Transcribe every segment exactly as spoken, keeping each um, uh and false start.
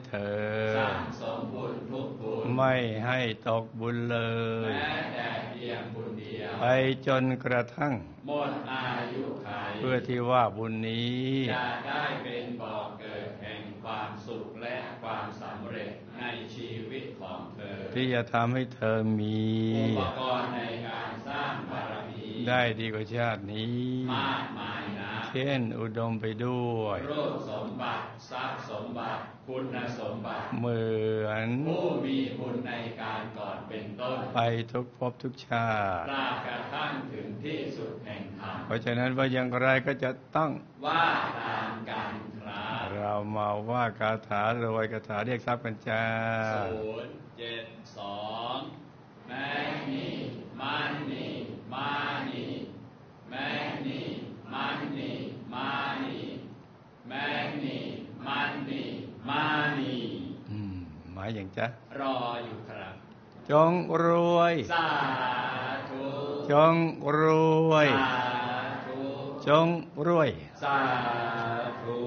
เธอสร้างสมบุญทุกบุญไม่ให้ตกบุญเลยแม้แต่เพียงบุญเดียวไปจนกระทั่งหมดอายุขัยเพื่อที่ว่าบุญนี้จะได้เป็นบ่อเกิดแห่งความสุขและความสำเร็จในชีวิตของเธอที่จะทำให้เธอมีอุปกรณ์ในการสร้างบารมีได้ดีกว่าชาตินี้มากมายนะเช่นอุดมไปด้วยรูปสมบัติทรัพย์สมบัติคุณสมบัติเหมือนผู้มีบุญในการก่อนเป็นต้นไปทุกภพทุกชาติตราบกระทั่งถึงที่สุดแห่งธรรมเพราะฉะนั้นว่าอย่างไรก็จะต้องว่าตามกันครับเรามาว่าคาถารวยคาถาเรียกทรัพย์กันจ้าศูนย์เจ็ดสองแม่นีมันนีมานีแม่นีมันนีมานีแม่นีมันนีมานีอืมหมายอย่างจ๊ะรออยู่ครับจงรวยสาธุจงรวยสาธุจงรวยสาธุ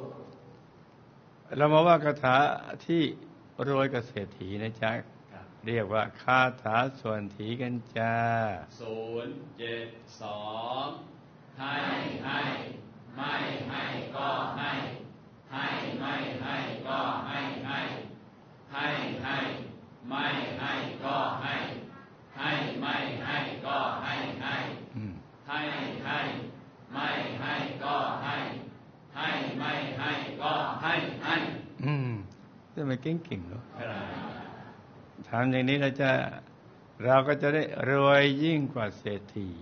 เรามาว่าคาถาที่รวยกับเศรษฐีนะจ๊ะเรียกว่าคาถาส่วนถีกันจ้าศูนย์เจ็ดสองให้ให้ไม่ให้ก็ให้ให้ไม่ให้ก็ให้ให้ให้ให้ไม่ให้ก็ให้ให้ไม่ให้ก็ให้ให้ให้ให้ไม่ให้ก็ให้ให้ไม่ให้ก็ให้ให้อืมทำไมเก่งๆเนาะทำอย่างนี้เราจะเราก็จะได้รวยยิ่งกว่าเศรษฐี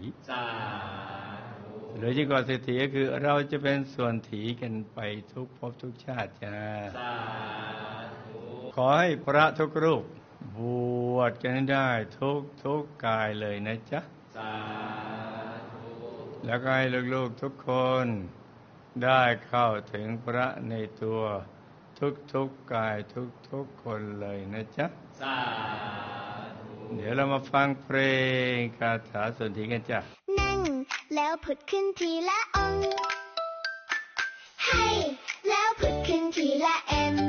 รวยยิ่งกว่าเศรษฐีก็คือเราจะเป็นส่วนถีกันไปทุกภพทุกชาติจ้าขอให้พระทุกรูปบวชกันได้ทุกทุกกายเลยนะจ๊ะแล้วก็ให้ลูกๆทุกคนได้เข้าถึงพระในตัวทุกๆกายทุกๆคนเลยนะจ๊ะเดี๋ยวเรามาฟังเพลงคาถาส่วนถีกันจ้ะนั่งแล้วผุดขึ้นทีละองค์ให้แล้วผุดขึ้นทีละเอ็ม